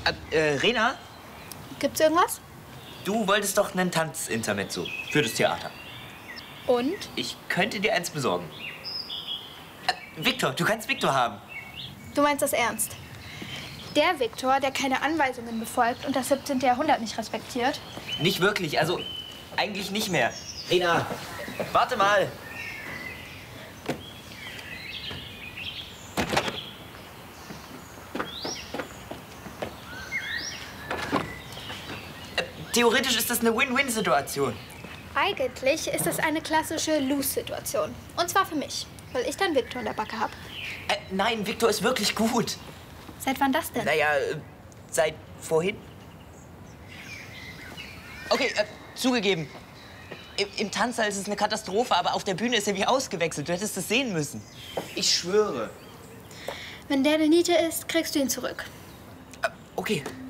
Rena? Gibt's irgendwas? Du wolltest doch einen Tanzintermezzo für das Theater. Und? Ich könnte dir eins besorgen. Viktor, du kannst Viktor haben. Du meinst das ernst? Der Viktor, der keine Anweisungen befolgt und das 17. Jahrhundert nicht respektiert? Nicht wirklich, also eigentlich nicht mehr. Rena, warte mal. Theoretisch ist das eine Win-Win-Situation. Eigentlich ist das eine klassische Lose-Situation. Und zwar für mich, weil ich dann Viktor in der Backe habe. Nein, Viktor ist wirklich gut. Seit wann das denn? Naja, seit vorhin. Okay, zugegeben. Im Tanzsaal ist es eine Katastrophe, aber auf der Bühne ist er wie ausgewechselt. Du hättest es sehen müssen. Ich schwöre. Wenn der eine Niete ist, kriegst du ihn zurück. Okay.